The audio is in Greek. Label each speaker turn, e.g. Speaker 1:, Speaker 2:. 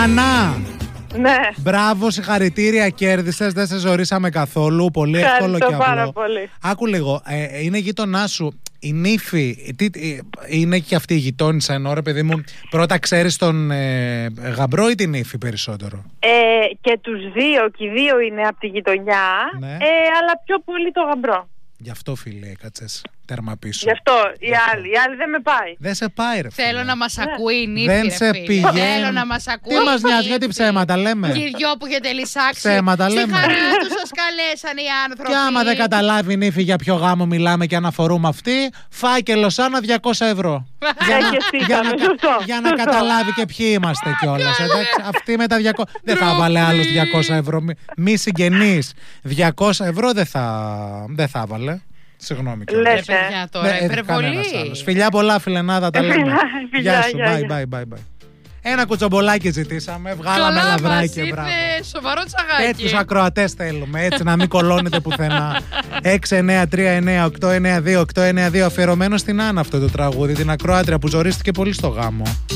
Speaker 1: Άννα!
Speaker 2: Ναι.
Speaker 1: Μπράβο, συγχαρητήρια, κέρδισες. Δεν σε ζορίσαμε καθόλου. Πολύ εύκολο και απλό.
Speaker 2: Πάρα πολύ.
Speaker 1: Άκου λίγο, είναι γείτονά σου. Η νύφη, είναι και αυτή η γειτόνισσα, ενώ ρε παιδί μου, πρώτα ξέρεις τον γαμπρό ή την νύφη περισσότερο?
Speaker 2: Και τους δύο, και οι δύο είναι από τη γειτονιά,
Speaker 1: Ναι.
Speaker 2: Αλλά πιο πολύ το γαμπρό.
Speaker 1: Γι' αυτό, φίλε, έκατσες τέρμα πίσω.
Speaker 2: Γι' αυτό η άλλη δεν με πάει.
Speaker 1: Δεν σε πάει, ρε φίλε.
Speaker 3: Θέλω να μας ακούει η νύφη,
Speaker 1: Δεν
Speaker 3: ρε
Speaker 1: σε
Speaker 3: φίλε.
Speaker 1: πηγαίνει.
Speaker 3: Θέλω να μας ακούει.
Speaker 1: Τι μας νοιάζει, γιατί ψέματα λέμε?
Speaker 3: Και οι δυο που έχετε λυσάξει.
Speaker 1: Ψέματα λέμε.
Speaker 3: Στη χαρά τους σας καλέσαν οι άνθρωποι.
Speaker 1: Και άμα δεν καταλάβει η νύφη για ποιο γάμο μιλάμε και αναφορούμε αυτή, φάκελο Άννα 200 ευρώ. Για να καταλάβει και ποιοι είμαστε κιόλας. Αυτή με τα 200. Δεν θα βάλε άλλος 200 ευρώ. Μη συγγενείς. 200 ευρώ δεν θα βάλε. Συγγνώμη κιόλας.
Speaker 2: Λες,
Speaker 3: Παιδιά τώρα, υπερβολή.
Speaker 1: Φιλιά πολλά, φιλενάδα, τα λέμε.
Speaker 2: Φιλιά,
Speaker 1: Γεια σου,
Speaker 2: γεια.
Speaker 1: bye. Ένα κουτσομπολάκι ζητήσαμε, βγάλαμε λαδράκι.
Speaker 3: Ήρθε σοβαρό τσαγάκι.
Speaker 1: Τέτοιους ακροατές θέλουμε, έτσι να μην κολώνετε πουθενά. 6939892 892, αφιερωμένο στην Άννα αυτό το τραγούδι, την ακροάτρια που ζορίστηκε πολύ στο γάμο.